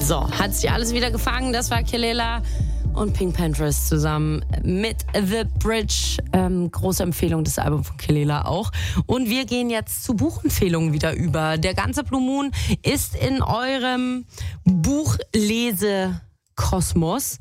So, hat sich alles wieder gefangen. Das war Kelela und Pink Panthers zusammen mit The Bridge. Große Empfehlung, das Album von Kelela auch. Und wir gehen jetzt zu Buchempfehlungen wieder über. Der ganze Blue Moon ist in eurem Buchlesekosmos.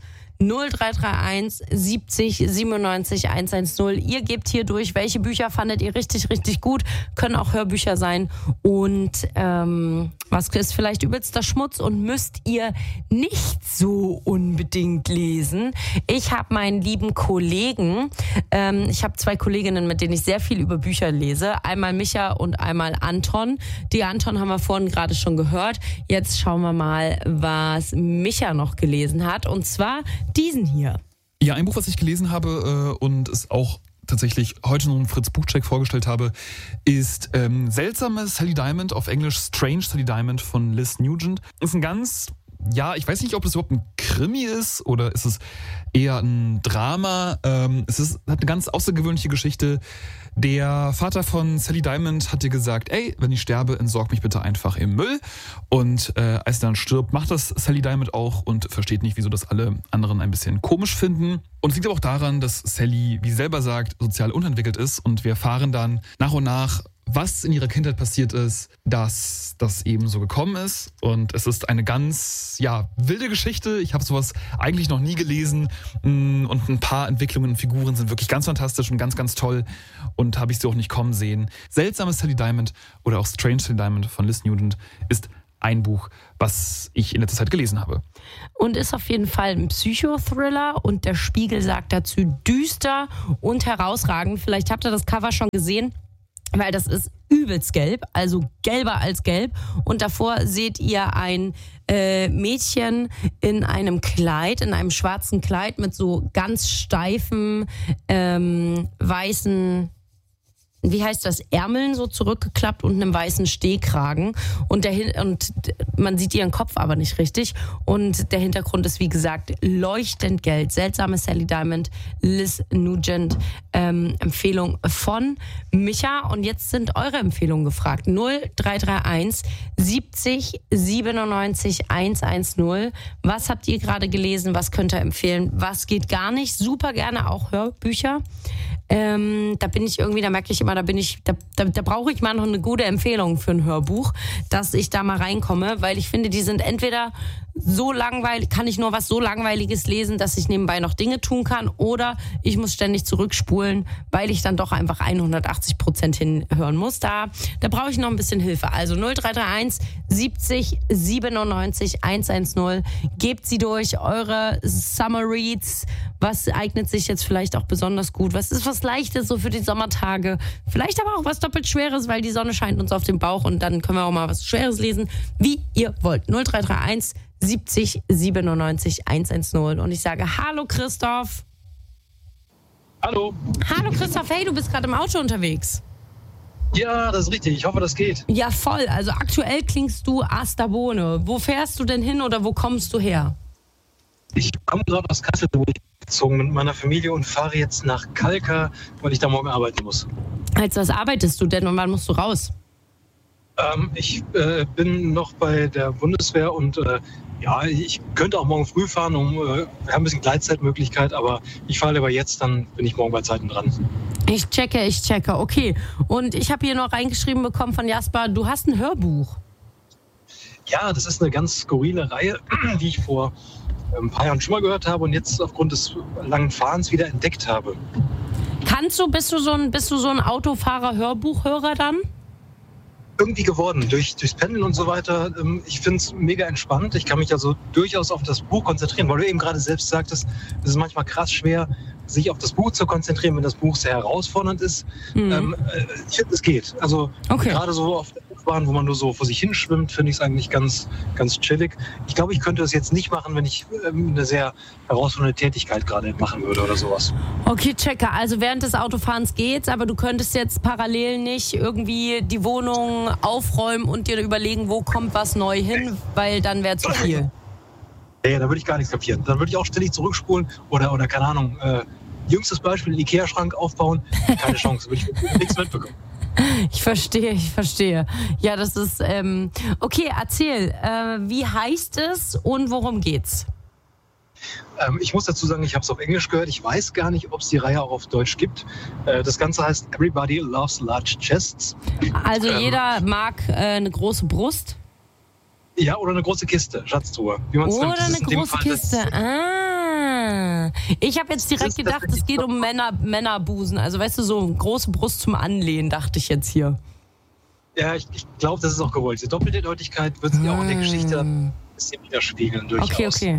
0331 70 97 110. Ihr gebt hier durch, welche Bücher fandet ihr richtig, richtig gut. Können auch Hörbücher sein. Und was ist vielleicht übelster Schmutz und müsst ihr nicht so unbedingt lesen. Ich habe meinen lieben Kollegen, ich habe 2 Kolleginnen, mit denen ich sehr viel über Bücher lese. Einmal Micha und einmal Anton. Die Anton haben wir vorhin gerade schon gehört. Jetzt schauen wir mal, was Micha noch gelesen hat. Und zwar diesen hier. Ja, ein Buch, was ich gelesen habe und es auch tatsächlich heute noch im Fritz Buchcheck vorgestellt habe, ist Seltsame Sally Diamond, auf Englisch Strange Sally Diamond von Liz Nugent. Ist ein ganz, ich weiß nicht, ob das überhaupt ein Krimi ist oder ist es eher ein Drama. Hat eine ganz außergewöhnliche Geschichte. Der Vater von Sally Diamond hat ihr gesagt, ey, wenn ich sterbe, entsorg mich bitte einfach im Müll. Und als er dann stirbt, macht das Sally Diamond auch und versteht nicht, wieso das alle anderen ein bisschen komisch finden. Und es liegt aber auch daran, dass Sally, wie sie selber sagt, sozial unentwickelt ist. Und wir erfahren dann nach und nach, was in ihrer Kindheit passiert ist, dass das eben so gekommen ist. Und es ist eine ganz, wilde Geschichte. Ich habe sowas eigentlich noch nie gelesen. Und ein paar Entwicklungen und Figuren sind wirklich ganz fantastisch und ganz, ganz toll. Und habe ich sie auch nicht kommen sehen. Seltsame Sally Diamond oder auch Strange Sally Diamond von Liz Nugent ist ein Buch, was ich in letzter Zeit gelesen habe. Und ist auf jeden Fall ein Psychothriller und der Spiegel sagt dazu düster und herausragend. Vielleicht habt ihr das Cover schon gesehen, weil das ist übelst gelb, also gelber als gelb. Und davor seht ihr ein Mädchen in einem Kleid, in einem schwarzen Kleid mit so ganz steifen, weißen, wie heißt das, Ärmeln so zurückgeklappt und einem weißen Stehkragen. Und man sieht ihren Kopf aber nicht richtig. Und der Hintergrund ist, wie gesagt, leuchtend gelb. Seltsame Sally Diamond, Liz Nugent. Empfehlung von Micha. Und jetzt sind eure Empfehlungen gefragt. 0331 70 97 110. Was habt ihr gerade gelesen? Was könnt ihr empfehlen? Was geht gar nicht? Super gerne auch Hörbücher. Da merke ich immer, da brauche ich mal noch eine gute Empfehlung für ein Hörbuch, dass ich da mal reinkomme, weil ich finde, die sind entweder so langweilig, kann ich nur was so Langweiliges lesen, dass ich nebenbei noch Dinge tun kann, oder ich muss ständig zurückspulen, weil ich dann doch einfach 180% hinhören muss. Da brauche ich noch ein bisschen Hilfe. Also 0331 70 97 110. Gebt sie durch, eure Summer Reads. Was eignet sich jetzt vielleicht auch besonders gut? Was ist was Leichtes so für die Sommertage? Vielleicht aber auch was doppelt Schweres, weil die Sonne scheint uns auf den Bauch und dann können wir auch mal was Schweres lesen, wie ihr wollt. 0331 70 97 110. Und ich sage Hallo Christoph. Hallo. Hallo Christoph, hey, du bist gerade im Auto unterwegs. Ja, das ist richtig. Ich hoffe, das geht. Ja, voll. Also aktuell klingst du Asterbohne. Wo fährst du denn hin oder wo kommst du her? Ich komme gerade aus Kassel, wo ich gezogen mit meiner Familie und fahre jetzt nach Kalka, weil ich da morgen arbeiten muss. Als was arbeitest du denn und wann musst du raus? Ich bin noch bei der Bundeswehr und ich könnte auch morgen früh fahren, wir haben ein bisschen Gleitzeitmöglichkeit, aber ich fahre lieber jetzt, dann bin ich morgen bei Zeiten dran. Ich checke, okay. Und ich habe hier noch reingeschrieben bekommen von Jasper, du hast ein Hörbuch. Ja, das ist eine ganz skurrile Reihe, die ich vor ein paar Jahren schon mal gehört habe und jetzt aufgrund des langen Fahrens wieder entdeckt habe. Bist du so ein Autofahrer-Hörbuchhörer dann? Irgendwie geworden, durchs Pendeln und so weiter. Ich finde es mega entspannt. Ich kann mich also durchaus auf das Buch konzentrieren, weil du eben gerade selbst sagtest, es ist manchmal krass schwer, sich auf das Buch zu konzentrieren, wenn das Buch sehr herausfordernd ist. Mhm. Ich finde, es geht. Also gerade so auf der Autobahn, wo man nur so vor sich hinschwimmt, finde ich es eigentlich ganz, ganz chillig. Ich glaube, ich könnte das jetzt nicht machen, wenn ich eine sehr herausfordernde Tätigkeit gerade machen würde oder sowas. Okay, checke. Also während des Autofahrens geht's, aber du könntest jetzt parallel nicht irgendwie die Wohnung aufräumen und dir überlegen, wo kommt was neu hin, weil dann wäre zu viel. Ja, da würde ich gar nichts kapieren. Dann würde ich auch ständig zurückspulen oder keine Ahnung, jüngstes Beispiel, einen Ikea-Schrank aufbauen. Keine Chance, würde ich nichts mitbekommen. Ich verstehe. Ja, das ist, okay, erzähl, wie heißt es und worum geht's? Ich muss dazu sagen, ich habe es auf Englisch gehört. Ich weiß gar nicht, ob es die Reihe auch auf Deutsch gibt. Das Ganze heißt Everybody Loves Large Chests. Also jeder mag eine große Brust? Ja, oder eine große Kiste, Schatztruhe. Wie man's Oder nennt. Das eine ist in dem große Fall Kiste. Ich habe jetzt direkt gedacht, es geht um Männerbusen. Also weißt du, so eine große Brust zum Anlehnen, dachte ich jetzt hier. Ja, ich glaube, das ist auch gewollt. Die doppelte Deutlichkeit wird sich auch in der Geschichte ein bisschen widerspiegeln durchaus. Okay.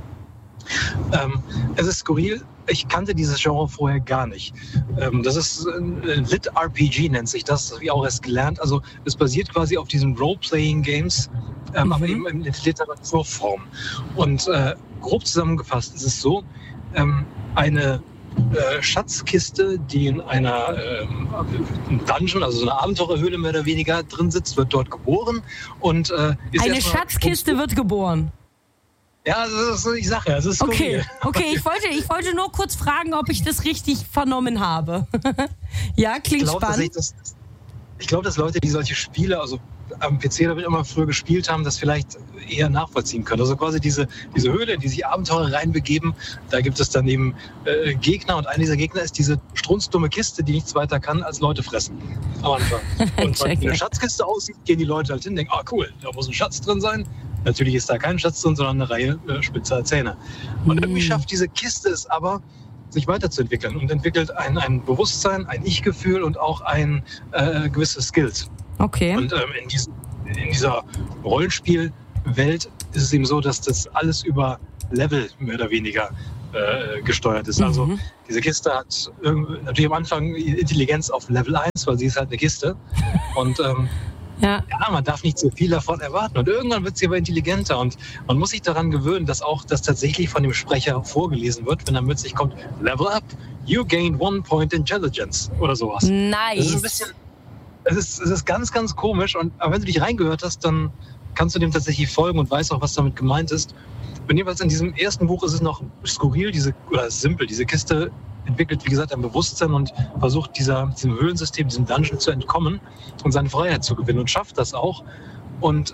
Es ist skurril. Ich kannte dieses Genre vorher gar nicht. Das ist ein Lit-RPG, nennt sich das. Das habe ich auch erst gelernt. Also es basiert quasi auf diesen Role-Playing-Games, aber eben in Literaturform. Und grob zusammengefasst ist es so, eine Schatzkiste, die in einer Dungeon, also so eine Abenteurerhöhle mehr oder weniger drin sitzt, wird dort geboren. Und ist eine Schatzkiste wird geboren? Ja, das ist so die Sache. Das ist skurril. Okay, ich wollte nur kurz fragen, ob ich das richtig vernommen habe. Ja, klingt spannend. Ich glaube, dass Leute, die solche Spiele, also am PC damit immer früher gespielt haben, das vielleicht eher nachvollziehen können. Also quasi diese Höhle, in die sich Abenteurer reinbegeben, da gibt es dann eben Gegner und einer dieser Gegner ist diese strunzdumme Kiste, die nichts weiter kann als Leute fressen am Anfang. Und wenn eine Schatzkiste aussieht, gehen die Leute halt hin und denken, cool, da muss ein Schatz drin sein. Natürlich ist da kein Schatz drin, sondern eine Reihe spitzer Zähne. Und irgendwie schafft diese Kiste es aber, sich weiterzuentwickeln und entwickelt ein Bewusstsein, ein Ich-Gefühl und auch ein gewisse Skills. Okay. Und in dieser Rollenspielwelt ist es eben so, dass das alles über Level mehr oder weniger gesteuert ist. Also diese Kiste hat natürlich am Anfang Intelligenz auf Level 1, weil sie ist halt eine Kiste. Und ja, man darf nicht so viel davon erwarten. Und irgendwann wird sie aber intelligenter. Und man muss sich daran gewöhnen, dass auch das tatsächlich von dem Sprecher vorgelesen wird, wenn dann plötzlich kommt, Level up, you gain 1 point intelligence oder sowas. Nice. Das ist ein bisschen, es ist ganz, ganz komisch. Aber wenn du dich reingehört hast, dann kannst du dem tatsächlich folgen und weißt auch, was damit gemeint ist. Und jedenfalls in diesem ersten Buch ist es noch skurril, simpel. Diese Kiste entwickelt, wie gesagt, ein Bewusstsein und versucht diesem Höhlensystem, diesem Dungeon zu entkommen und seine Freiheit zu gewinnen und schafft das auch. Und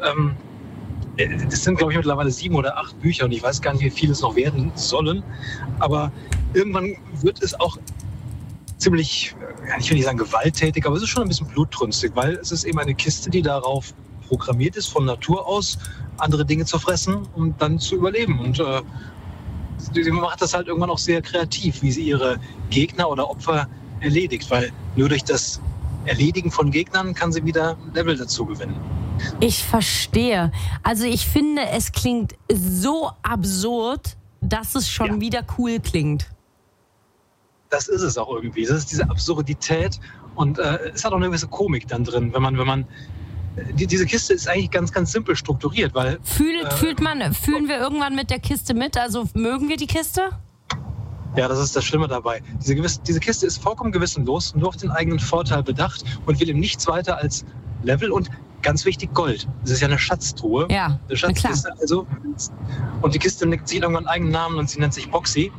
es sind, glaube ich, mittlerweile 7 oder 8 Bücher und ich weiß gar nicht, wie viele es noch werden sollen. Aber irgendwann wird es auch ziemlich, ich will nicht sagen gewalttätig, aber es ist schon ein bisschen blutrünstig, weil es ist eben eine Kiste, die darauf programmiert ist, von Natur aus andere Dinge zu fressen und dann zu überleben. Und sie macht das halt irgendwann auch sehr kreativ, wie sie ihre Gegner oder Opfer erledigt, weil nur durch das Erledigen von Gegnern kann sie wieder Level dazu gewinnen. Ich verstehe. Also ich finde, es klingt so absurd, dass es schon wieder cool klingt. Das ist es auch irgendwie. Das ist diese Absurdität und es hat auch eine gewisse Komik dann drin, wenn man diese Kiste ist eigentlich ganz, ganz simpel strukturiert, weil fühlen wir irgendwann mit der Kiste mit? Also mögen wir die Kiste? Ja, das ist das Schlimme dabei. Diese Kiste ist vollkommen gewissenlos, nur auf den eigenen Vorteil bedacht und will ihm nichts weiter als Level und ganz wichtig Gold. Das ist ja eine Schatztruhe. Ja, eine Schatzkiste also. Und die Kiste zieht irgendwann einen eigenen Namen und sie nennt sich Boxy.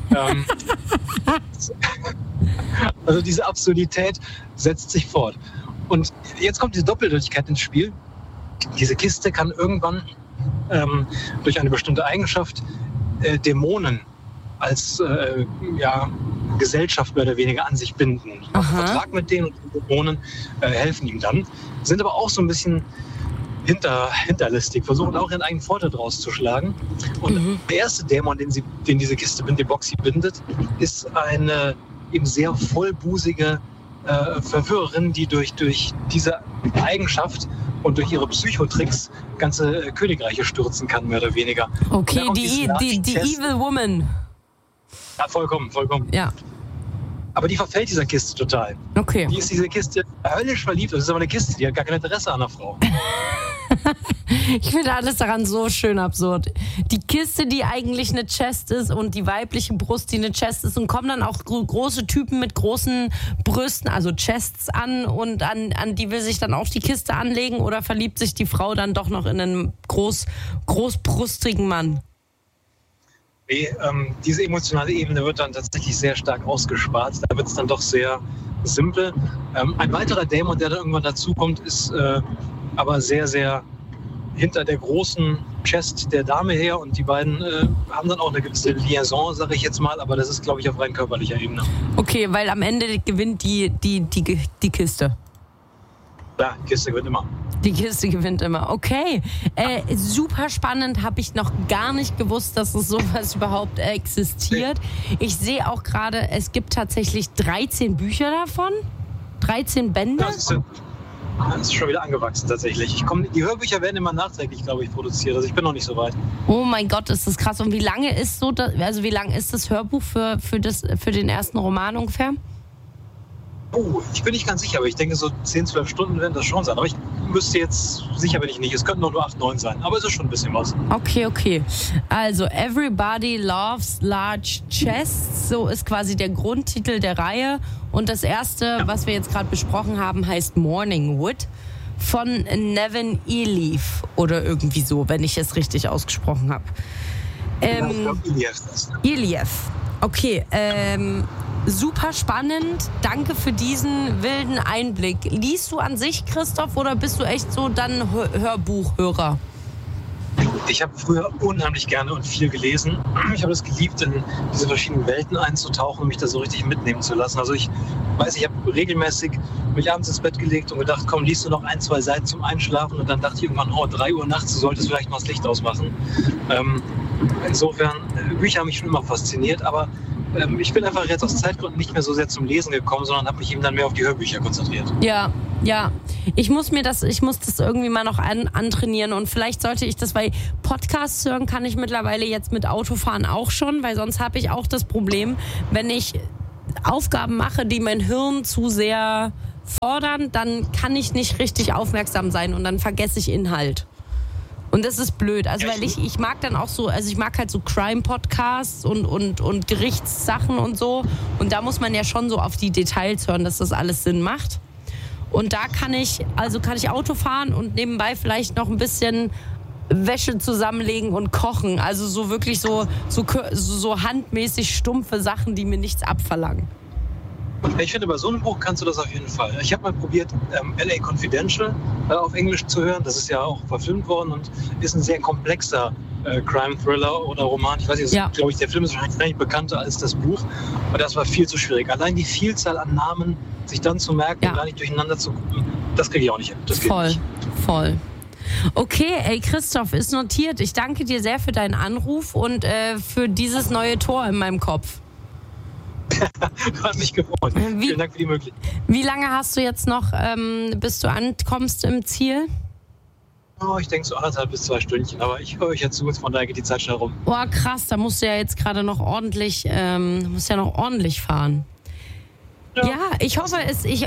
Also diese Absurdität setzt sich fort. Und jetzt kommt diese Doppeldeutigkeit ins Spiel. Diese Kiste kann irgendwann durch eine bestimmte Eigenschaft Dämonen als Gesellschaft mehr oder weniger an sich binden. Macht einen Vertrag mit denen und die Dämonen helfen ihm dann. Sind aber auch so ein bisschen hinterlistig, versuchen auch ihren eigenen Vorteil draus zu schlagen. Und der erste Dämon, den diese Kiste bindet, die Boxy bindet, ist eine eben sehr vollbusige Verführerin, die durch diese Eigenschaft und durch ihre Psychotricks ganze Königreiche stürzen kann, mehr oder weniger. Okay, die Evil Woman. Ja, vollkommen. Ja. Aber die verfällt dieser Kiste total. Okay. Die ist diese Kiste höllisch verliebt. Das ist aber eine Kiste, die hat gar kein Interesse an einer Frau. Ich finde alles daran so schön absurd. Die Kiste, die eigentlich eine Chest ist und die weibliche Brust, die eine Chest ist und kommen dann auch große Typen mit großen Brüsten, also Chests an und an die will sich dann auch die Kiste anlegen oder verliebt sich die Frau dann doch noch in einen großbrüstigen Mann? Diese emotionale Ebene wird dann tatsächlich sehr stark ausgespart. Da wird es dann doch sehr simpel. Ein weiterer Dämon, der da irgendwann dazukommt, ist aber sehr, sehr hinter der großen Chest der Dame her und die beiden haben dann auch eine gewisse Liaison, sage ich jetzt mal, aber das ist, glaube ich, auf rein körperlicher Ebene. Okay, weil am Ende gewinnt die Kiste. Ja, die Kiste gewinnt immer. Die Kiste gewinnt immer. Okay, super spannend, habe ich noch gar nicht gewusst, dass es sowas überhaupt existiert. Ich sehe auch gerade, es gibt tatsächlich 13 Bücher davon, 13 Bände. Das ist schon wieder angewachsen tatsächlich. Die Hörbücher werden immer nachträglich, glaube ich, produziert. Also ich bin noch nicht so weit. Oh mein Gott, ist das krass. Und wie lange ist wie lang ist das Hörbuch für den ersten Roman ungefähr? Ich bin nicht ganz sicher, aber ich denke, so 10, 12 Stunden werden das schon sein. Aber ich müsste jetzt, sicher bin ich nicht, es könnten nur 8, 9 sein. Aber es ist schon ein bisschen was. Okay. Also, Everybody Loves Large Chests, so ist quasi der Grundtitel der Reihe. Und das erste, was wir jetzt gerade besprochen haben, heißt Morningwood von Nevin Ilief oder irgendwie so, wenn ich es richtig ausgesprochen habe. Ilief. Okay, super spannend. Danke für diesen wilden Einblick. Liest du an sich, Christoph, oder bist du echt so dann Hörbuchhörer? Ich habe früher unheimlich gerne und viel gelesen. Ich habe es geliebt, in diese verschiedenen Welten einzutauchen und mich da so richtig mitnehmen zu lassen. Also ich weiß, ich habe regelmäßig mich abends ins Bett gelegt und gedacht, komm, liest du noch 1, 2 Seiten zum Einschlafen. Und dann dachte ich irgendwann, 3 Uhr nachts, du solltest vielleicht mal das Licht ausmachen. Insofern, Bücher haben mich schon immer fasziniert, aber ich bin einfach jetzt aus Zeitgründen nicht mehr so sehr zum Lesen gekommen, sondern habe mich eben dann mehr auf die Hörbücher konzentriert. Ja. Ich muss das irgendwie mal noch antrainieren und vielleicht sollte ich das, weil Podcasts hören kann ich mittlerweile jetzt mit Autofahren auch schon, weil sonst habe ich auch das Problem, wenn ich Aufgaben mache, die mein Hirn zu sehr fordern, dann kann ich nicht richtig aufmerksam sein und dann vergesse ich Inhalt. Und das ist blöd, also weil ich mag dann auch so, also ich mag halt so Crime-Podcasts und Gerichtssachen und so und da muss man ja schon so auf die Details hören, dass das alles Sinn macht. Und da kann ich Auto fahren und nebenbei vielleicht noch ein bisschen Wäsche zusammenlegen und kochen, also so wirklich so handmäßig stumpfe Sachen, die mir nichts abverlangen. Ich finde, bei so einem Buch kannst du das auf jeden Fall. Ich habe mal probiert, LA Confidential auf Englisch zu hören. Das ist ja auch verfilmt worden und ist ein sehr komplexer Crime-Thriller oder Roman. Ich weiß nicht, glaube ich, der Film ist wahrscheinlich bekannter als das Buch. Aber das war viel zu schwierig. Allein die Vielzahl an Namen, sich dann zu merken und gar nicht durcheinander zu gucken, das kriege ich auch nicht hin. Das geht nicht. Voll. Okay, Christoph, ist notiert. Ich danke dir sehr für deinen Anruf und für dieses neue Tor in meinem Kopf. Hat mich gefreut. Vielen Dank für die Möglichkeit. Wie lange hast du jetzt noch, bis du ankommst im Ziel? Ich denke so 1,5 bis 2 Stündchen, aber ich höre euch ja zu, von daher geht die Zeit schnell rum. Boah, krass, da musst du ja jetzt gerade noch ordentlich fahren. Ja, ich hoffe,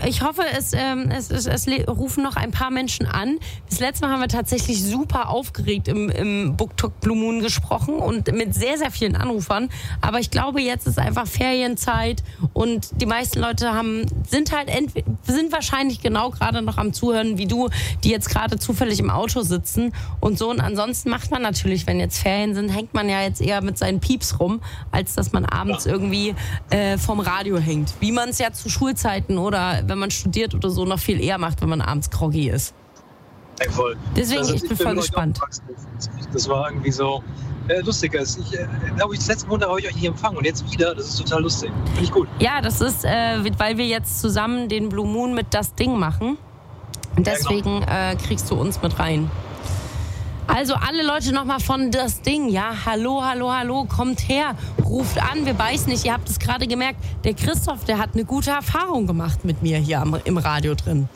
es rufen noch ein paar Menschen an. Das letzte Mal haben wir tatsächlich super aufgeregt im BookTok Blue Moon gesprochen und mit sehr, sehr vielen Anrufern. Aber ich glaube, jetzt ist einfach Ferienzeit und die meisten Leute sind wahrscheinlich genau gerade noch am Zuhören wie du, die jetzt gerade zufällig im Auto sitzen und so. Und ansonsten macht man natürlich, wenn jetzt Ferien sind, hängt man ja jetzt eher mit seinen Pieps rum, als dass man abends irgendwie vom Radio hängt. Wie man es ja zu Schulzeiten oder wenn man studiert oder so noch viel eher macht, wenn man abends groggy ist. Ja, voll. Deswegen, ich bin voll gespannt. Das war irgendwie so lustig. Das letzte Monat habe ich euch nicht empfangen und jetzt wieder, das ist total lustig. Finde ich gut. Ja, das ist, weil wir jetzt zusammen den Blue Moon mit Das Ding machen. Und deswegen kriegst du uns mit rein. Also alle Leute nochmal von Das Ding, ja, hallo, kommt her, ruft an, wir beißen nicht, ihr habt es gerade gemerkt, der Christoph, der hat eine gute Erfahrung gemacht mit mir hier im Radio drin.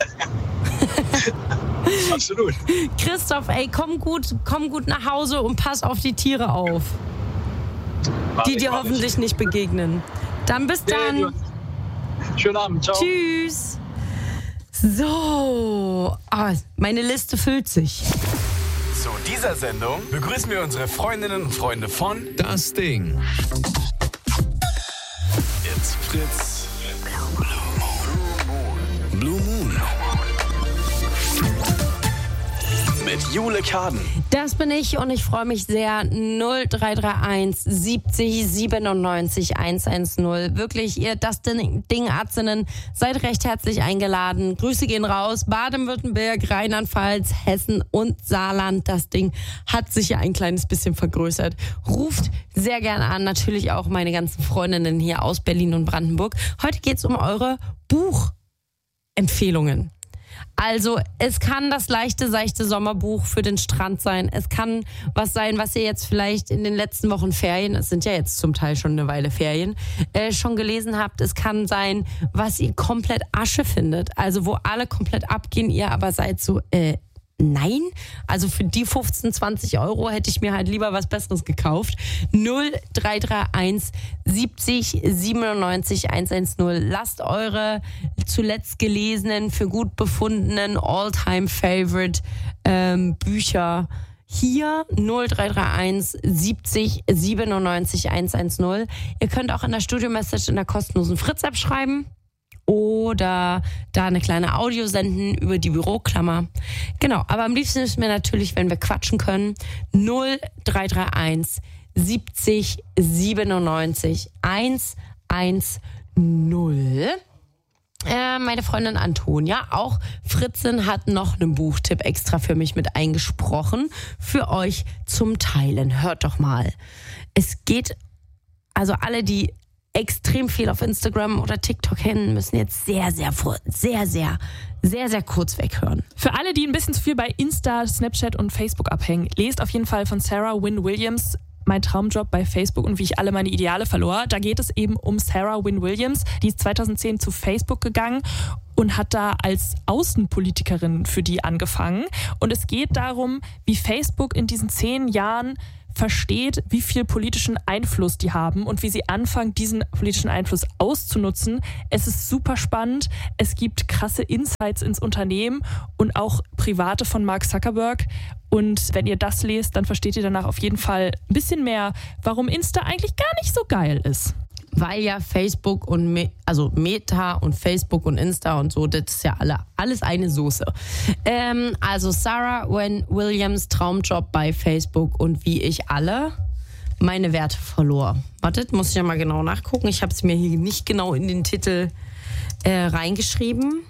Absolut. Christoph, komm gut nach Hause und pass auf die Tiere auf, die dir hoffentlich nicht begegnen. Dann bis dann. Schönen Abend, ciao. Tschüss. So, meine Liste füllt sich. Zu dieser Sendung begrüßen wir unsere Freundinnen und Freunde von Das Ding. It's Fritz. Blue Moon. mit Jule Kaden. Das bin ich und ich freue mich sehr. 0331 70 97 110. Wirklich, ihr das Ding-Arzinnen, seid recht herzlich eingeladen. Grüße gehen raus. Baden-Württemberg, Rheinland-Pfalz, Hessen und Saarland. Das Ding hat sich ja ein kleines bisschen vergrößert. Ruft sehr gerne an. Natürlich auch meine ganzen Freundinnen hier aus Berlin und Brandenburg. Heute geht es um eure Buchempfehlungen. Also es kann das leichte, seichte Sommerbuch für den Strand sein. Es kann was sein, was ihr jetzt vielleicht in den letzten Wochen Ferien, es sind ja jetzt zum Teil schon eine Weile Ferien, schon gelesen habt. Es kann sein, was ihr komplett Asche findet. Also wo alle komplett abgehen, ihr aber seid so, nein, also für die 15, 20 Euro hätte ich mir halt lieber was Besseres gekauft. 0331 70 97 110. Lasst eure zuletzt gelesenen, für gut befundenen All-Time-Favorite Bücher hier 0331 70 97 110. Ihr könnt auch in der Studio-Message in der kostenlosen Fritz-App schreiben. Oder da eine kleine Audio senden über die Büroklammer. Genau, aber am liebsten ist mir natürlich, wenn wir quatschen können, 0331 70 97 110. Meine Freundin Antonia, auch Fritzin, hat noch einen Buchtipp extra für mich mit eingesprochen. Für euch zum Teilen. Hört doch mal. Es geht, also alle, die extrem viel auf Instagram oder TikTok kennen, müssen jetzt sehr kurz weghören. Für alle, die ein bisschen zu viel bei Insta, Snapchat und Facebook abhängen, lest auf jeden Fall von Sarah Wynne Williams Mein Traumjob bei Facebook und wie ich alle meine Ideale verlor. Da geht es eben um Sarah Wynne Williams. Die ist 2010 zu Facebook gegangen und hat da als Außenpolitikerin für die angefangen. Und es geht darum, wie Facebook in diesen 10 Jahren versteht, wie viel politischen Einfluss die haben und wie sie anfangen, diesen politischen Einfluss auszunutzen. Es ist super spannend. Es gibt krasse Insights ins Unternehmen und auch private von Mark Zuckerberg. Und wenn ihr das lest, dann versteht ihr danach auf jeden Fall ein bisschen mehr, warum Insta eigentlich gar nicht so geil ist. Weil ja Facebook und Meta und Facebook und Insta und so, das ist ja alles eine Soße. Also Sarah Wynne Williams, Traumjob bei Facebook und wie ich alle meine Werte verlor. Wartet, muss ich ja mal genau nachgucken. Ich habe es mir hier nicht genau in den Titel reingeschrieben.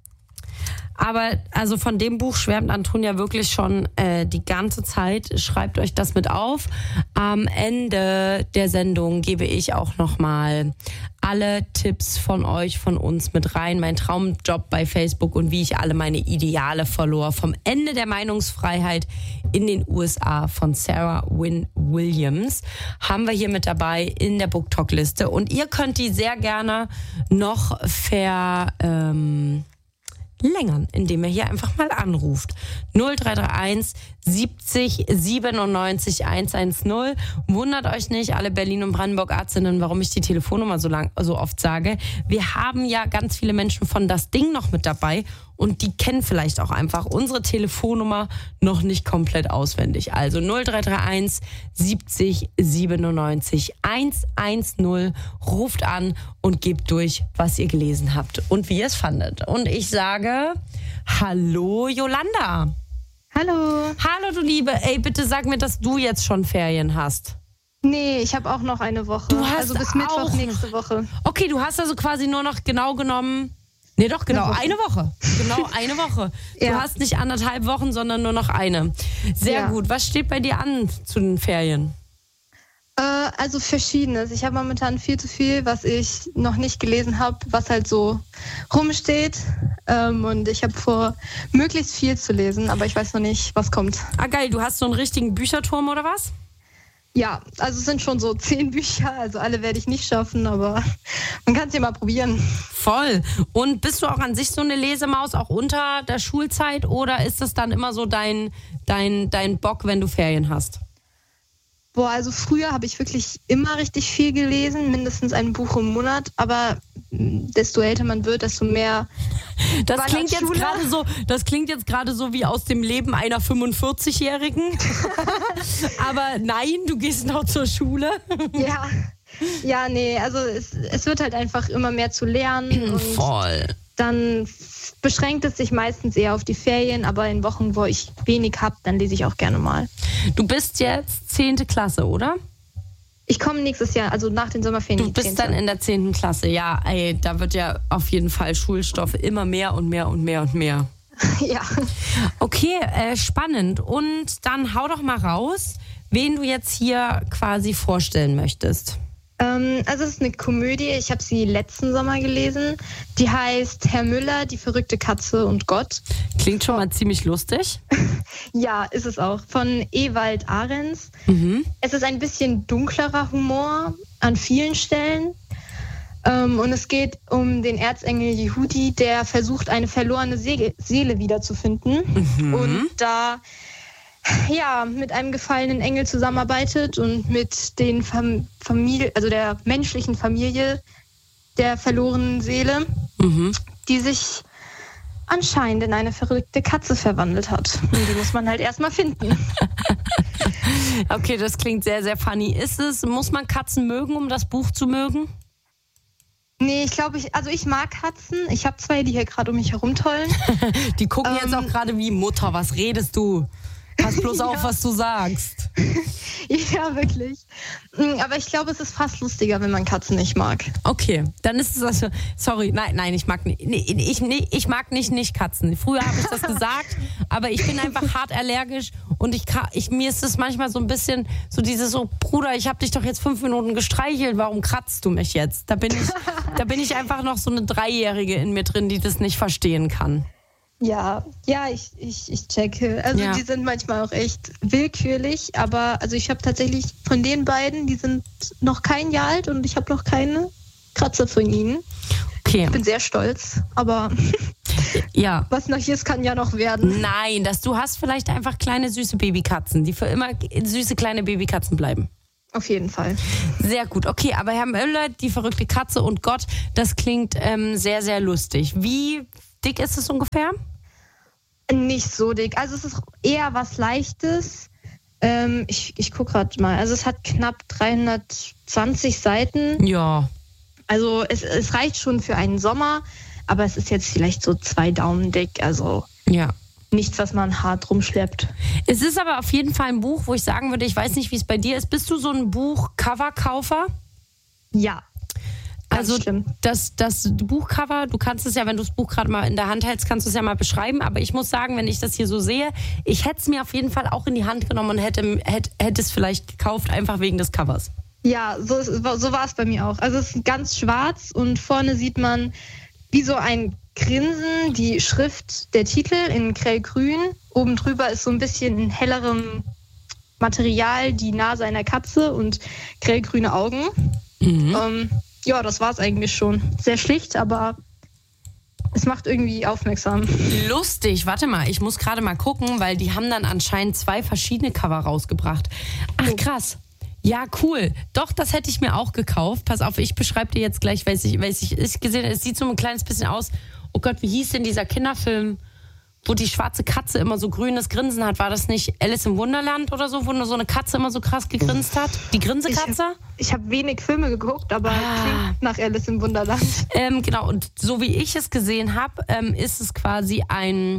Aber also von dem Buch schwärmt Antonia wirklich schon die ganze Zeit. Schreibt euch das mit auf. Am Ende der Sendung gebe ich auch nochmal alle Tipps von euch, von uns mit rein. Mein Traumjob bei Facebook und wie ich alle meine Ideale verlor. Vom Ende der Meinungsfreiheit in den USA von Sarah Wynne Williams haben wir hier mit dabei in der BookTok-Liste. Und ihr könnt die sehr gerne noch verlängern, indem ihr hier einfach mal anruft. 0331 70 97 110. Wundert euch nicht, alle Berlin- und Brandenburg-Arzinnen, warum ich die Telefonnummer so oft sage. Wir haben ja ganz viele Menschen von Das Ding noch mit dabei und die kennen vielleicht auch einfach unsere Telefonnummer noch nicht komplett auswendig. Also 0331 70 97 110. Ruft an und gebt durch, was ihr gelesen habt und wie ihr es fandet. Und ich sage, hallo Jolanda. Hallo. Hallo du Liebe, ey, bitte sag mir, dass du jetzt schon Ferien hast. Nee, ich habe auch noch eine Woche. Du hast also bis Mittwoch nächste Woche. Okay, du hast also quasi nur noch genau genommen... Nee, doch, genau, eine Woche. Genau, eine Woche. Du Ja. hast nicht 1,5 Wochen, sondern nur noch eine. Sehr Ja. gut. Was steht bei dir an zu den Ferien? Also Verschiedenes. Ich habe momentan viel zu viel, was ich noch nicht gelesen habe, was halt so rumsteht. Und ich habe vor, möglichst viel zu lesen, aber ich weiß noch nicht, was kommt. Ah, geil. Du hast so einen richtigen Bücherturm oder was? Ja, also es sind schon so 10 Bücher, also alle werde ich nicht schaffen, aber man kann es ja mal probieren. Voll. Und bist du auch an sich so eine Lesemaus, auch unter der Schulzeit? Oder ist das dann immer so dein Bock, wenn du Ferien hast? Boah, also früher habe ich wirklich immer richtig viel gelesen, mindestens ein Buch im Monat, aber desto älter man wird, desto mehr. Das War klingt das jetzt Schule? gerade so wie aus dem Leben einer 45-Jährigen. Aber nein, du gehst noch zur Schule. Ja, nee, also es wird halt einfach immer mehr zu lernen und Voll. dann Sonst beschränkt es sich meistens eher auf die Ferien, aber in Wochen, wo ich wenig habe, dann lese ich auch gerne mal. Du bist jetzt 10. Klasse, oder? Ich komme nächstes Jahr, also nach den Sommerferien. Du bist dann in der 10. Klasse, ja. Ey, da wird ja auf jeden Fall Schulstoff immer mehr und mehr und mehr und mehr. Ja. Okay, spannend. Und dann hau doch mal raus, wen du jetzt hier quasi vorstellen möchtest. Also es ist eine Komödie, ich habe sie letzten Sommer gelesen. Die heißt Herr Müller, die verrückte Katze und Gott. Klingt schon mal ziemlich lustig. Ja, ist es auch. Von Ewald Ahrens. Es ist ein bisschen dunklerer Humor an vielen Stellen. Und es geht um den Erzengel Yehudi, der versucht, eine verlorene Seele wiederzufinden. Und da mit einem gefallenen Engel zusammenarbeitet und mit den der menschlichen Familie der verlorenen Seele, die sich anscheinend in eine verrückte Katze verwandelt hat. Und die muss man halt erstmal finden. Okay, das klingt sehr, sehr funny. Muss man Katzen mögen, um das Buch zu mögen? Nee, ich mag Katzen. Ich habe 2, die hier gerade um mich herumtollen. Die gucken jetzt auch gerade wie Mutter, was redest du? Pass bloß auf, was du sagst. Ja, wirklich. Aber ich glaube, es ist fast lustiger, wenn man Katzen nicht mag. Okay, dann ist es also. Sorry, nein, ich mag nicht. Ich mag nicht Katzen. Früher habe ich das gesagt, aber ich bin einfach hart allergisch und mir ist es manchmal so ein bisschen so dieses so, Bruder, ich habe dich doch jetzt 5 Minuten gestreichelt, warum kratzt du mich jetzt? Da bin ich einfach noch so eine 3-Jährige in mir drin, die das nicht verstehen kann. Ja, ich checke. Also die sind manchmal auch echt willkürlich, aber also ich habe tatsächlich von den beiden, die sind noch kein Jahr alt und ich habe noch keine Kratzer von ihnen. Okay. Ich bin sehr stolz, aber ja. Was noch hier ist, kann ja noch werden. Nein, du hast vielleicht einfach kleine süße Babykatzen, die für immer süße kleine Babykatzen bleiben. Auf jeden Fall. Sehr gut. Okay, aber Herr Müller, die verrückte Katze und Gott, das klingt sehr, sehr lustig. Wie dick ist es ungefähr? Nicht so dick. Also es ist eher was Leichtes. Ich gucke gerade mal. Also es hat knapp 320 Seiten. Ja. Also es reicht schon für einen Sommer, aber es ist jetzt vielleicht so 2 Daumen dick. Also nichts, was man hart rumschleppt. Es ist aber auf jeden Fall ein Buch, wo ich sagen würde, ich weiß nicht, wie es bei dir ist. Bist du so ein Buch-Cover-Kaufer? Ja. Also das Buchcover, du kannst es ja, wenn du das Buch gerade mal in der Hand hältst, kannst du es ja mal beschreiben. Aber ich muss sagen, wenn ich das hier so sehe, ich hätte es mir auf jeden Fall auch in die Hand genommen und hätte es vielleicht gekauft, einfach wegen des Covers. Ja, so war es bei mir auch. Also es ist ganz schwarz und vorne sieht man wie so ein Grinsen, die Schrift, der Titel in grellgrün. Oben drüber ist so ein bisschen in hellerem Material die Nase einer Katze und grellgrüne Augen. Ja, das war's eigentlich schon. Sehr schlicht, aber es macht irgendwie aufmerksam. Lustig, warte mal, ich muss gerade mal gucken, weil die haben dann anscheinend 2 verschiedene Cover rausgebracht. Ach krass. Ja, cool. Doch, das hätte ich mir auch gekauft. Pass auf, ich beschreibe dir jetzt gleich, weil ich gesehen habe, es sieht so ein kleines bisschen aus. Oh Gott, wie hieß denn dieser Kinderfilm, wo die schwarze Katze immer so grünes Grinsen hat? War das nicht Alice im Wunderland oder so, wo nur so eine Katze immer so krass gegrinst hat? Die Grinsekatze? Ich hab wenig Filme geguckt, aber klingt nach Alice im Wunderland. Genau, und so wie ich es gesehen habe, ist es quasi ein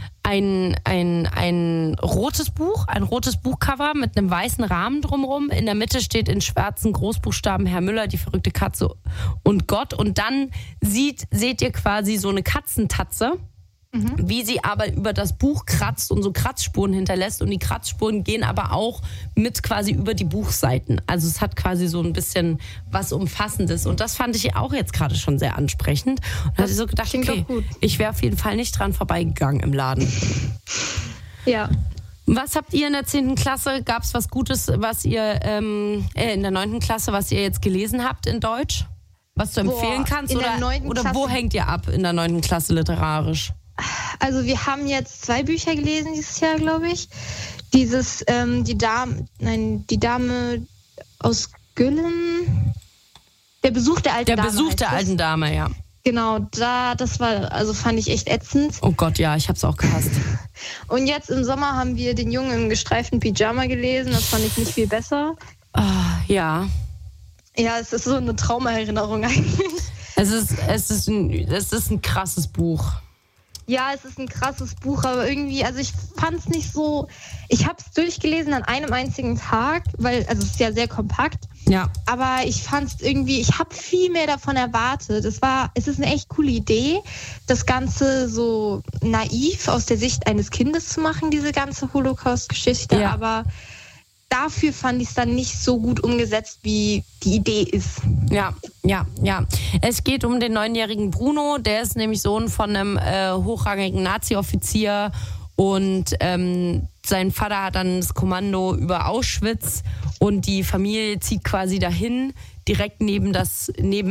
rotes Buch, ein rotes Buchcover mit einem weißen Rahmen drumherum. In der Mitte steht in schwarzen Großbuchstaben Herr Müller, die verrückte Katze und Gott. Und dann seht ihr quasi so eine Katzentatze, wie sie aber über das Buch kratzt und so Kratzspuren hinterlässt. Und die Kratzspuren gehen aber auch mit quasi über die Buchseiten. Also es hat quasi so ein bisschen was Umfassendes. Und das fand ich auch jetzt gerade schon sehr ansprechend. Und da hatte ich so gedacht, okay, ich wäre auf jeden Fall nicht dran vorbeigegangen im Laden. Ja. Was habt ihr in der 10. Klasse? Gab es was Gutes, was ihr in der 9. Klasse, was ihr jetzt gelesen habt in Deutsch? Was du empfehlen kannst? Oder wo hängt ihr ab in der 9. Klasse literarisch? Also wir haben jetzt 2 Bücher gelesen dieses Jahr, glaube ich. Dieses die Dame aus Güllen. Der Besuch der alten Dame. Der Besuch der alten Dame, ja. Genau, fand ich echt ätzend. Oh Gott, ja, ich hab's auch gehasst. Und jetzt im Sommer haben wir Den Jungen im gestreiften Pyjama gelesen. Das fand ich nicht viel besser. Ja. Ja, es ist so eine Traumaerinnerung eigentlich. Es ist ein krasses Buch. Ja, es ist ein krasses Buch, aber irgendwie, also ich fand es nicht so, ich habe es durchgelesen an einem einzigen Tag, also es ist ja sehr kompakt, Ja. aber ich fand es irgendwie, ich habe viel mehr davon erwartet. Es ist eine echt coole Idee, das Ganze so naiv aus der Sicht eines Kindes zu machen, diese ganze Holocaust-Geschichte, Ja. aber dafür fand ich es dann nicht so gut umgesetzt, wie die Idee ist. Ja. Es geht um den 9-jährigen Bruno, der ist nämlich Sohn von einem hochrangigen Nazi-Offizier und sein Vater hat dann das Kommando über Auschwitz und die Familie zieht quasi dahin, direkt neben das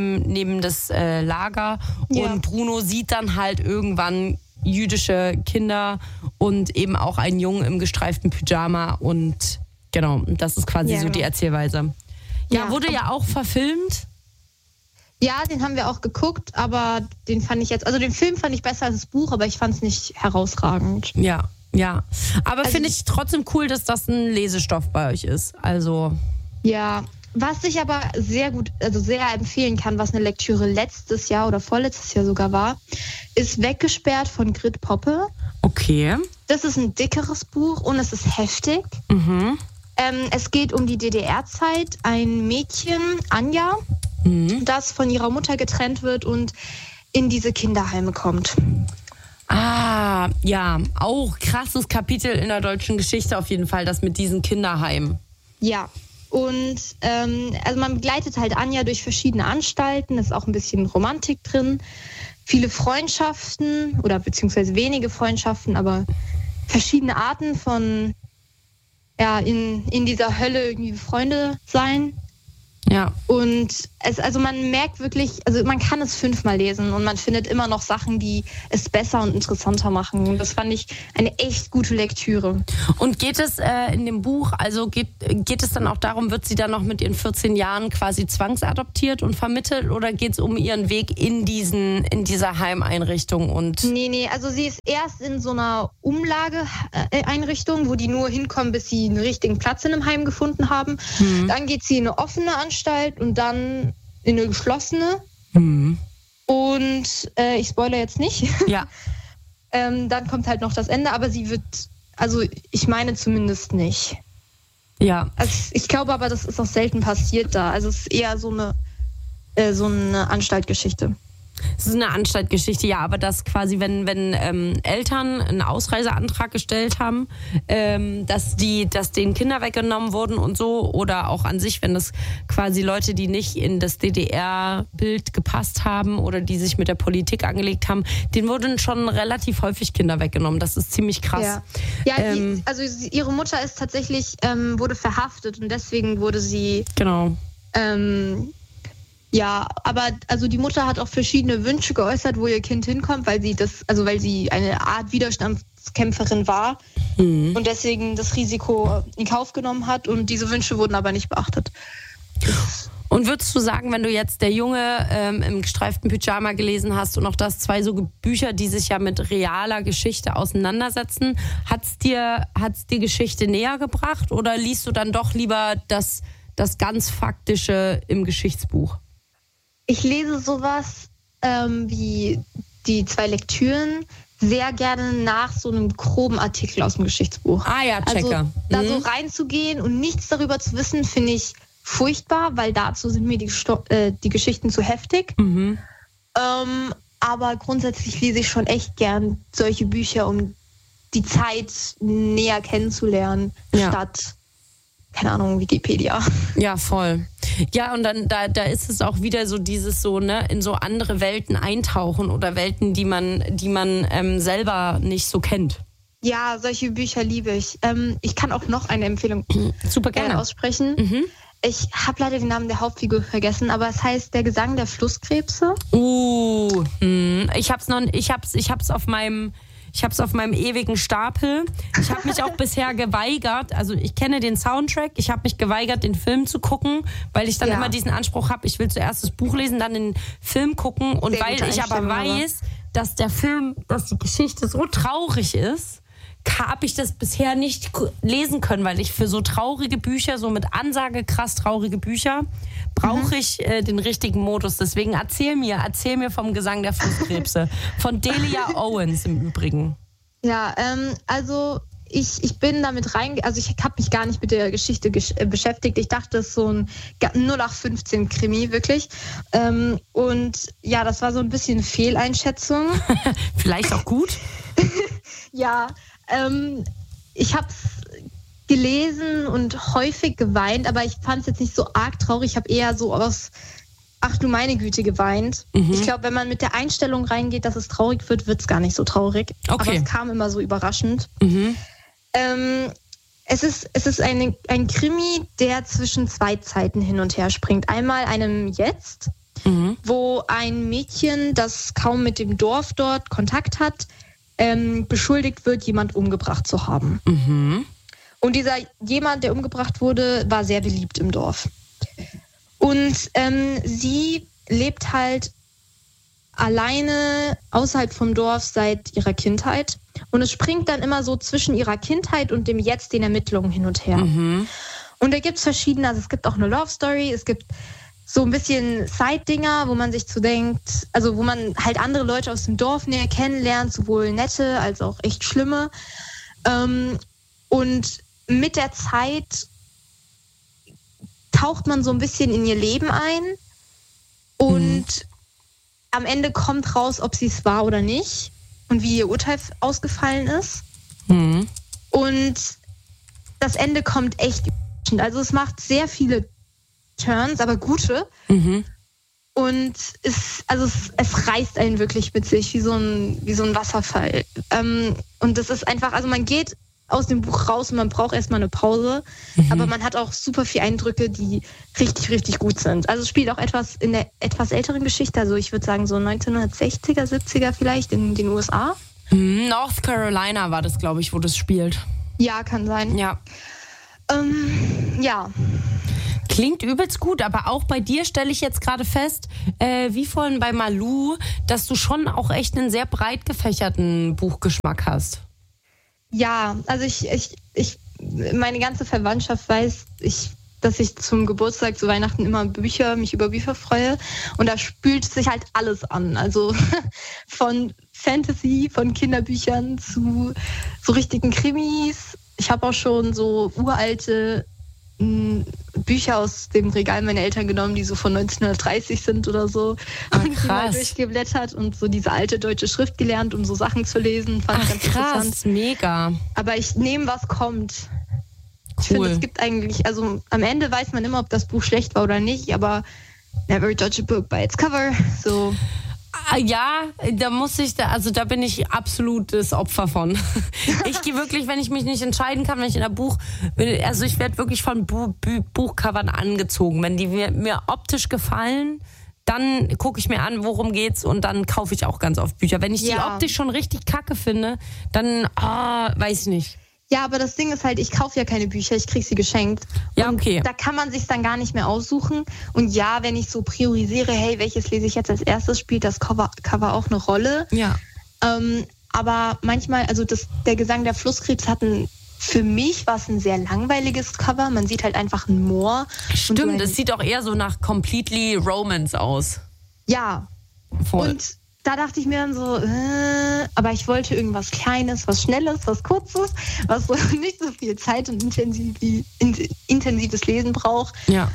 Lager Ja. und Bruno sieht dann halt irgendwann jüdische Kinder und eben auch einen Jungen im gestreiften Pyjama und genau, das ist quasi Ja, so genau. die Erzählweise. Ja, Ja. wurde ja auch verfilmt. Ja, den haben wir auch geguckt, aber den Film fand ich besser als das Buch, aber ich fand es nicht herausragend. Ja. Aber Also finde ich trotzdem cool, dass das ein Lesestoff bei euch ist. Also, Ja, was ich aber sehr empfehlen kann, was eine Lektüre letztes Jahr oder vorletztes Jahr sogar war, ist Weggesperrt von Grit Poppe. okay. Das ist ein dickeres Buch und es ist heftig. Mhm. Es geht um die DDR-Zeit. Ein Mädchen, Anja, das von ihrer Mutter getrennt wird und in diese Kinderheime kommt. Ah, ja, auch krasses Kapitel in der deutschen Geschichte auf jeden Fall, das mit diesen Kinderheimen. Ja, und also man begleitet halt Anja durch verschiedene Anstalten, ist auch ein bisschen Romantik drin, viele Freundschaften oder beziehungsweise wenige Freundschaften, aber verschiedene Arten von in dieser Hölle irgendwie Freunde sein. Ja. Und man merkt wirklich, also man kann es 5-mal lesen und man findet immer noch Sachen, die es besser und interessanter machen. Und das fand ich eine echt gute Lektüre. Und geht es in dem Buch, also geht es dann auch darum, wird sie dann noch mit ihren 14 Jahren quasi zwangsadoptiert und vermittelt oder geht es um ihren Weg in dieser Heimeinrichtung? Und Nee, also sie ist erst in so einer Umlageeinrichtung, wo die nur hinkommen, bis sie einen richtigen Platz in einem Heim gefunden haben. Dann geht sie in eine offene Anstalt und dann in eine geschlossene. Und ich spoilere jetzt nicht. ja. Dann kommt halt noch das Ende, aber sie wird, also ich meine zumindest nicht. Ja. Also ich glaube aber, das ist auch selten passiert da. Also es ist eher so eine Anstaltgeschichte. Es ist eine Anstaltgeschichte, ja, aber dass quasi, wenn Eltern einen Ausreiseantrag gestellt haben, dass denen Kinder weggenommen wurden und so, oder auch an sich, wenn das quasi Leute, die nicht in das DDR-Bild gepasst haben oder die sich mit der Politik angelegt haben, denen wurden schon relativ häufig Kinder weggenommen. Das ist ziemlich krass. Ja, ihre Mutter ist tatsächlich, wurde verhaftet und deswegen wurde sie... Genau. Ja, aber also die Mutter hat auch verschiedene Wünsche geäußert, wo ihr Kind hinkommt, weil sie eine Art Widerstandskämpferin war und deswegen das Risiko in Kauf genommen hat und diese Wünsche wurden aber nicht beachtet. Und würdest du sagen, wenn du jetzt Der Junge im gestreiften Pyjama gelesen hast und auch das 2 so Bücher, die sich ja mit realer Geschichte auseinandersetzen, hat's dir Geschichte näher gebracht oder liest du dann doch lieber das ganz Faktische im Geschichtsbuch? Ich lese sowas wie die 2 Lektüren sehr gerne nach so einem groben Artikel aus dem Geschichtsbuch. Ah ja, Checker. Also da so reinzugehen und nichts darüber zu wissen, finde ich furchtbar, weil dazu sind mir die Geschichten zu heftig. Aber grundsätzlich lese ich schon echt gern solche Bücher, um die Zeit näher kennenzulernen, statt, keine Ahnung, Wikipedia. Ja, voll. Ja, und dann da ist es auch wieder so dieses so, ne, in so andere Welten eintauchen oder Welten, die man selber nicht so kennt. Ja, solche Bücher liebe ich. Ich kann auch noch eine Empfehlung Super gerne aussprechen. Ich habe leider den Namen der Hauptfigur vergessen, aber es heißt Der Gesang der Flusskrebse. Ich hab's auf meinem ewigen Stapel. Ich habe mich auch bisher geweigert, also ich kenne den Soundtrack, ich habe mich geweigert, den Film zu gucken, weil ich dann immer diesen Anspruch habe, ich will zuerst das Buch lesen, dann den Film gucken und weil ich aber weiß, dass die Geschichte so traurig ist, habe ich das bisher nicht lesen können, weil ich für so traurige Bücher, so mit Ansage krass traurige Bücher, brauche ich den richtigen Modus. Deswegen erzähl mir vom Gesang der Flusskrebse. Von Delia Owens im Übrigen. Ja, also ich bin damit also ich habe mich gar nicht mit der Geschichte beschäftigt. Ich dachte, das ist so ein 0815 Krimi, wirklich. Und ja, das war so ein bisschen eine Fehleinschätzung. Vielleicht auch gut. Ja, ich habe es gelesen und häufig geweint, aber ich fand es jetzt nicht so arg traurig. Ich habe eher so aus, ach du meine Güte, geweint. Ich glaube, wenn man mit der Einstellung reingeht, dass es traurig wird, wird es gar nicht so traurig. Okay. Aber es kam immer so überraschend. Es ist ein Krimi, der zwischen zwei Zeiten hin und her springt. Einmal einem Jetzt, wo ein Mädchen, das kaum mit dem Dorf dort Kontakt hat, beschuldigt wird, jemand umgebracht zu haben. Und dieser jemand, der umgebracht wurde, war sehr beliebt im Dorf. Und sie lebt halt alleine außerhalb vom Dorf seit ihrer Kindheit. Und es springt dann immer so zwischen ihrer Kindheit und dem Jetzt, den Ermittlungen hin und her. Und da gibt es verschiedene, also es gibt auch eine Love Story, es gibt so ein bisschen Side-Dinger, wo man sich so denkt, also wo man halt andere Leute aus dem Dorf näher kennenlernt, sowohl nette als auch echt schlimme. Und mit der Zeit taucht man so ein bisschen in ihr Leben ein und am Ende kommt raus, ob sie es war oder nicht und wie ihr Urteil ausgefallen ist. Und das Ende kommt echt überraschend. Also es macht sehr viele Turns, aber gute. Und es reißt einen wirklich mit sich, wie so ein Wasserfall. Und das ist einfach, also man geht aus dem Buch raus und man braucht erstmal eine Pause, aber man hat auch super viele Eindrücke, die richtig, richtig gut sind. Also es spielt auch etwas in der etwas älteren Geschichte, also ich würde sagen so 1960er, 70er vielleicht in den USA. North Carolina war das, glaube ich, wo das spielt. Ja, kann sein. Ja. Ja. Klingt übelst gut, aber auch bei dir stelle ich jetzt gerade fest, wie vorhin bei Malou, dass du schon auch echt einen sehr breit gefächerten Buchgeschmack hast. Ja, also meine ganze Verwandtschaft weiß, dass ich zum Geburtstag, zu Weihnachten immer mich über Bücher freue. Und da spült sich halt alles an. Also von Fantasy, von Kinderbüchern zu so richtigen Krimis. Ich habe auch schon so uralte Bücher aus dem Regal meiner Eltern genommen, die so von 1930 sind oder so. Und die mal durchgeblättert und so diese alte deutsche Schrift gelernt, um so Sachen zu lesen. Fand ich ganz interessant. Mega. Aber ich nehme, was kommt. Cool. Ich finde, es gibt eigentlich, also am Ende weiß man immer, ob das Buch schlecht war oder nicht, aber never judge a book by its cover. So. Ja, da bin ich absolut das Opfer von. Ich gehe wirklich, wenn ich mich nicht entscheiden kann, wenn ich in der ich werde wirklich von Buchcovern angezogen. Wenn die mir optisch gefallen, dann gucke ich mir an, worum geht's und dann kaufe ich auch ganz oft Bücher. Wenn ich die optisch schon richtig kacke finde, dann, weiß ich nicht. Ja, aber das Ding ist halt, ich kaufe ja keine Bücher, ich kriege sie geschenkt. Ja, okay. Und da kann man sich dann gar nicht mehr aussuchen. Und ja, wenn ich so priorisiere, hey, welches lese ich jetzt als erstes, spielt das Cover auch eine Rolle. Ja. Aber manchmal, also der Gesang der Flusskrebs für mich war es ein sehr langweiliges Cover. Man sieht halt einfach ein Moor. Stimmt, es sieht auch eher so nach Completely Romance aus. Ja. Voll. Und da dachte ich mir dann so, aber ich wollte irgendwas Kleines, was Schnelles, was Kurzes, was so nicht so viel Zeit und intensives Lesen braucht. Ja.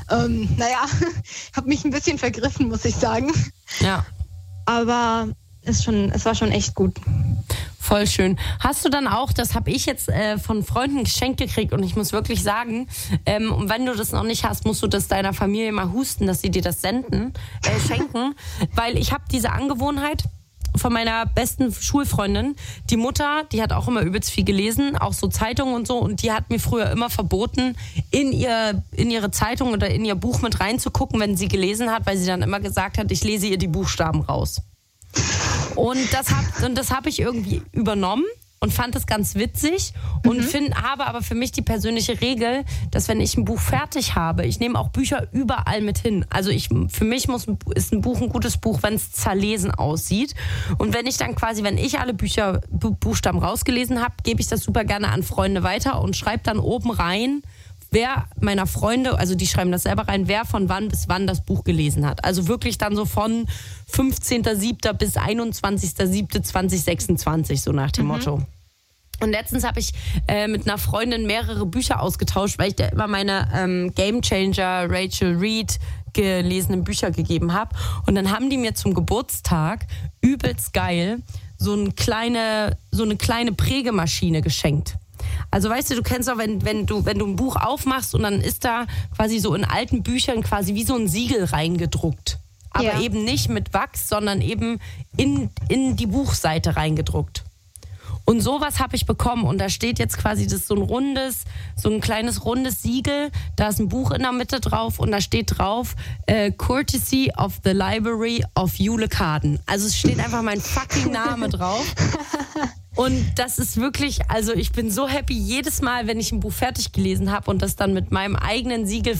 Habe mich ein bisschen vergriffen, muss ich sagen. Ja. Aber es war schon echt gut. Voll schön. Hast du dann auch, das habe ich jetzt von Freunden geschenkt gekriegt und ich muss wirklich sagen, und wenn du das noch nicht hast, musst du das deiner Familie mal husten, dass sie dir das schenken, weil ich habe diese Angewohnheit von meiner besten Schulfreundin. Die Mutter, die hat auch immer übelst viel gelesen, auch so Zeitungen und so, und die hat mir früher immer verboten, in ihre Zeitung oder in ihr Buch mit reinzugucken, wenn sie gelesen hat, weil sie dann immer gesagt hat, ich lese ihr die Buchstaben raus. Und das hab ich irgendwie übernommen und fand es ganz witzig und habe aber für mich die persönliche Regel, dass wenn ich ein Buch fertig habe, ich nehme auch Bücher überall mit hin. Also für mich ist ein Buch ein gutes Buch, wenn es zerlesen aussieht. Und wenn ich dann quasi, wenn ich alle Buchstaben rausgelesen habe, gebe ich das super gerne an Freunde weiter und schreibe dann oben rein, wer meiner Freunde, also die schreiben das selber rein, wer von wann bis wann das Buch gelesen hat. Also wirklich dann so von 15.07. bis 21.07.2026, so nach dem Motto. Und letztens habe ich mit einer Freundin mehrere Bücher ausgetauscht, weil ich da immer meine Game Changer Rachel Reed gelesenen Bücher gegeben habe. Und dann haben die mir zum Geburtstag übelst geil so eine kleine Prägemaschine geschenkt. Also weißt du kennst doch, wenn du ein Buch aufmachst und dann ist da quasi so in alten Büchern quasi wie so ein Siegel reingedruckt. Aber eben nicht mit Wachs, sondern eben in die Buchseite reingedruckt. Und sowas habe ich bekommen und da steht jetzt quasi das so ein kleines rundes Siegel, da ist ein Buch in der Mitte drauf und da steht drauf Courtesy of the Library of Jule Kaden. Also es steht einfach mein fucking Name drauf. Und das ist wirklich, also ich bin so happy jedes Mal, wenn ich ein Buch fertig gelesen habe und das dann mit meinem eigenen Siegel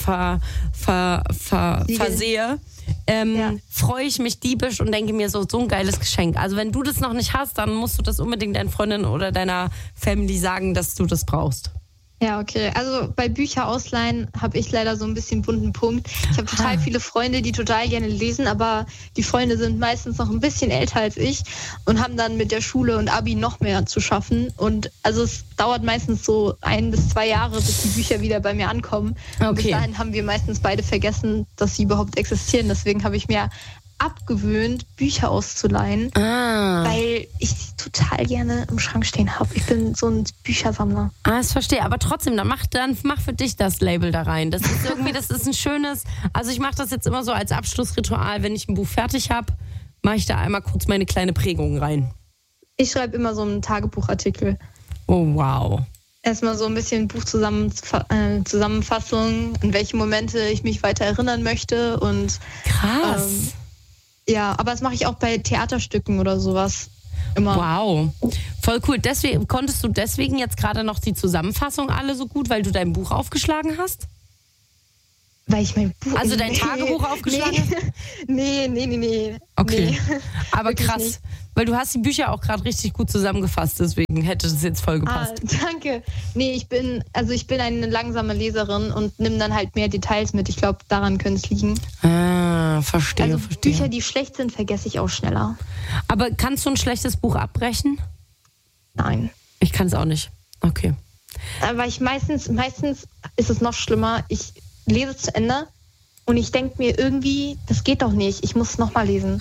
versehe. Freue ich mich diebisch und denke mir so ein geiles Geschenk. Also wenn du das noch nicht hast, dann musst du das unbedingt deinen Freundinnen oder deiner Family sagen, dass du das brauchst. Ja, okay. Also bei Bücher ausleihen habe ich leider so ein bisschen bunten Punkt. Ich habe total viele Freunde, die total gerne lesen, aber die Freunde sind meistens noch ein bisschen älter als ich und haben dann mit der Schule und Abi noch mehr zu schaffen. Und also es dauert meistens so 1 bis 2 Jahre, bis die Bücher wieder bei mir ankommen. Okay. Und bis dahin haben wir meistens beide vergessen, dass sie überhaupt existieren. Deswegen habe ich mir abgewöhnt, Bücher auszuleihen, weil ich sie total gerne im Schrank stehen habe. Ich bin so ein Büchersammler. Das verstehe. Aber trotzdem, dann mach für dich das Label da rein. Das ist irgendwie, das ist ein schönes, also ich mache das jetzt immer so als Abschlussritual, wenn ich ein Buch fertig habe, mache ich da einmal kurz meine kleine Prägung rein. Ich schreibe immer so einen Tagebuchartikel. Oh, wow. Erstmal so ein bisschen Buchzusammenfassung, an welche Momente ich mich weiter erinnern möchte und krass. Ja, aber das mache ich auch bei Theaterstücken oder sowas immer. Wow, voll cool. Konntest du deswegen jetzt gerade noch die Zusammenfassung alle so gut, weil du dein Buch aufgeschlagen hast? Weil ich mein Buch... Also dein Tagebuch aufgeschlagen hast? Nee. Okay, nee. Aber krass, nicht. Weil du hast die Bücher auch gerade richtig gut zusammengefasst, deswegen hätte das jetzt voll gepasst. Danke. Nee, ich bin eine langsame Leserin und nimm dann halt mehr Details mit. Ich glaube, daran könnte es liegen. Verstehe. Bücher, die schlecht sind, vergesse ich auch schneller. Aber kannst du ein schlechtes Buch abbrechen? Nein. Ich kann es auch nicht. Okay. Aber meistens ist es noch schlimmer. Ich lese zu Ende und ich denke mir irgendwie, das geht doch nicht. Ich muss es nochmal lesen.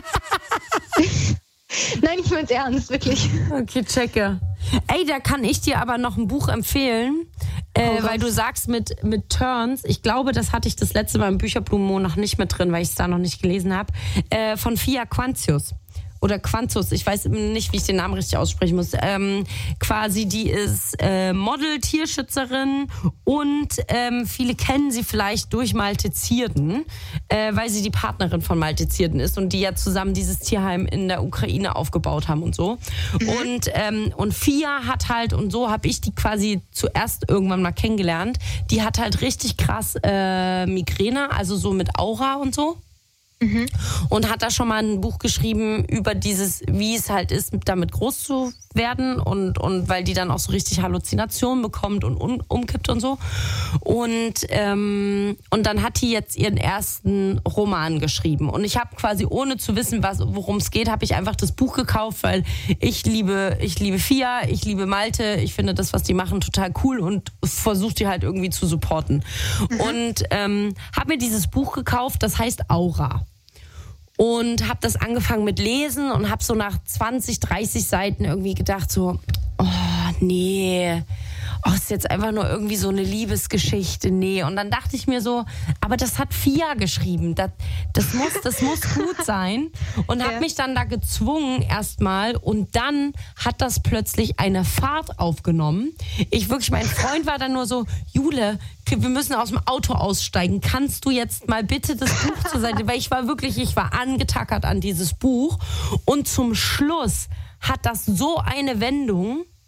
Nein, ich meine es ernst, wirklich. Okay, checke. Ey, da kann ich dir aber noch ein Buch empfehlen, weil du sagst mit Turns, ich glaube, das hatte ich das letzte Mal im Bücherblumenmo noch nicht mit drin, weil ich es da noch nicht gelesen habe, von Fia Quantius. Oder Quantus, ich weiß nicht, wie ich den Namen richtig aussprechen muss. Quasi, die ist Model, Tierschützerin und viele kennen sie vielleicht durch Malte Zierden, weil sie die Partnerin von Malte Zierden ist und die ja zusammen dieses Tierheim in der Ukraine aufgebaut haben und so. Und Fia hat halt, und so habe ich die quasi zuerst irgendwann mal kennengelernt, die hat halt richtig krass Migräne, also so mit Aura und so. Und hat da schon mal ein Buch geschrieben über dieses, wie es halt ist, damit groß zu werden und weil die dann auch so richtig Halluzinationen bekommt und umkippt und so. Und dann hat die jetzt ihren ersten Roman geschrieben. Und ich habe quasi, ohne zu wissen, worum es geht, habe ich einfach das Buch gekauft, weil ich liebe Fia, ich liebe Malte, ich finde das, was die machen, total cool und versuche die halt irgendwie zu supporten. Und habe mir dieses Buch gekauft, das heißt Aura. Und habe das angefangen mit Lesen und habe so nach 20, 30 Seiten irgendwie gedacht so, oh nee, ist jetzt einfach nur irgendwie so eine Liebesgeschichte, nee. Und dann dachte ich mir so, aber das hat Fia geschrieben, das muss gut sein. Und habe mich dann da gezwungen erstmal und dann hat das plötzlich eine Fahrt aufgenommen. Mein Freund war dann nur so, Jule, wir müssen aus dem Auto aussteigen. Kannst du jetzt mal bitte das Buch zur Seite? Weil ich war angetackert an dieses Buch. Und zum Schluss hat das so eine Wendung,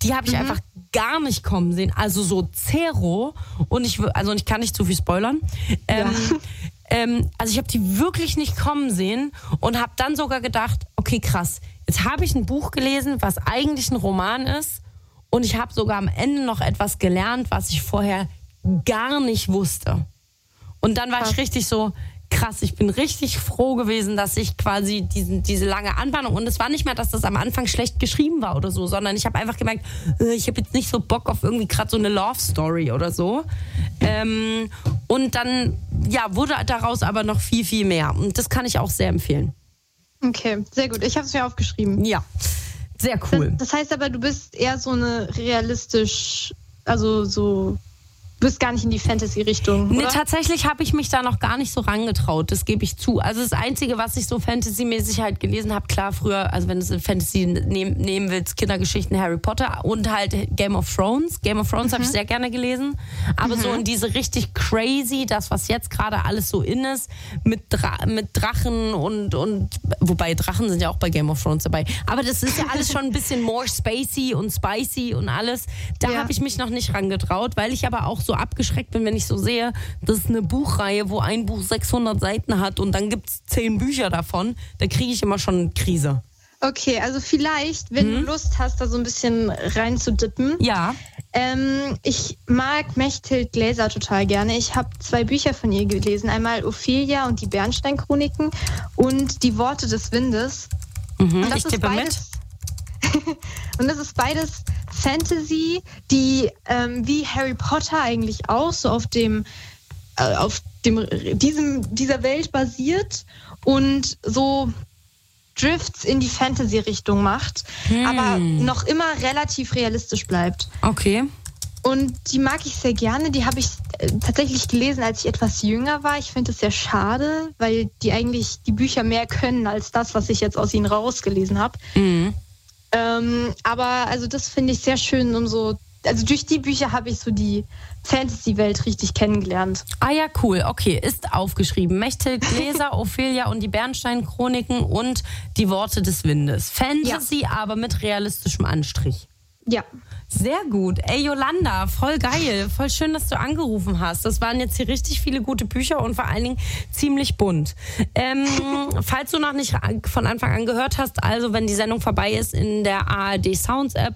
die habe ich einfach gar nicht kommen sehen. Also so Zero. Und ich kann nicht zu viel spoilern. Also ich habe die wirklich nicht kommen sehen und habe dann sogar gedacht, okay, krass, jetzt habe ich ein Buch gelesen, was eigentlich ein Roman ist und ich habe sogar am Ende noch etwas gelernt, was ich vorher gar nicht wusste. Und dann war ich richtig so, krass, ich bin richtig froh gewesen, dass ich quasi diese lange Anbahnung, und es war nicht mehr, dass das am Anfang schlecht geschrieben war oder so, sondern ich habe einfach gemerkt, ich habe jetzt nicht so Bock auf irgendwie gerade so eine Love Story oder so. Und dann wurde daraus aber noch viel, viel mehr. Und das kann ich auch sehr empfehlen. Okay, sehr gut. Ich habe es mir aufgeschrieben. Ja, sehr cool. Das heißt aber, du bist eher so eine realistisch, also so... Du bist gar nicht in die Fantasy-Richtung, oder? Nee, tatsächlich habe ich mich da noch gar nicht so rangetraut, das gebe ich zu. Also das Einzige, was ich so Fantasy-mäßig halt gelesen habe, klar früher, also wenn du es in Fantasy nehmen willst, Kindergeschichten, Harry Potter und halt Game of Thrones. Game of Thrones habe ich sehr gerne gelesen, aber so in diese richtig crazy, das was jetzt gerade alles so in ist, mit Drachen und wobei Drachen sind ja auch bei Game of Thrones dabei, aber das ist ja alles schon ein bisschen more spacey und spicy und alles. Da habe ich mich noch nicht rangetraut, weil ich aber auch so abgeschreckt bin, wenn ich so sehe, das ist eine Buchreihe, wo ein Buch 600 Seiten hat und dann gibt es 10 Bücher davon, da kriege ich immer schon Krise. Okay, also vielleicht, wenn du Lust hast, da so ein bisschen reinzudippen. Ja. Ich mag Mechthild Gläser total gerne. Ich habe 2 Bücher von ihr gelesen. Einmal Ophelia und die Bernstein-Chroniken und Die Worte des Windes. Und das Ich tippe mit. Und das ist beides Fantasy, die wie Harry Potter eigentlich auch so auf dieser Welt basiert und so Drifts in die Fantasy-Richtung macht, aber noch immer relativ realistisch bleibt. Okay. Und die mag ich sehr gerne. Die habe ich tatsächlich gelesen, als ich etwas jünger war. Ich finde es sehr schade, weil die eigentlich die Bücher mehr können als das, was ich jetzt aus ihnen rausgelesen habe. Aber also das finde ich sehr schön, also durch die Bücher habe ich so die Fantasy-Welt richtig kennengelernt. Ah ja, cool. Okay, ist aufgeschrieben. Mechthild Gläser, Ophelia und die Bernstein-Chroniken und Die Worte des Windes. Fantasy, aber mit realistischem Anstrich. Ja. Sehr gut. Ey, Yolanda, voll geil. Voll schön, dass du angerufen hast. Das waren jetzt hier richtig viele gute Bücher und vor allen Dingen ziemlich bunt. Falls du noch nicht von Anfang an gehört hast, also wenn die Sendung vorbei ist, in der ARD Sounds App